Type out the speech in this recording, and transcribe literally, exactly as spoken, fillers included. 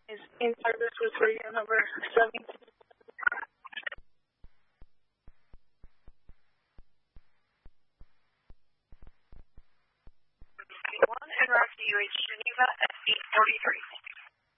is in service with radio number seventeen. One and route to U H Geneva at eight forty-three.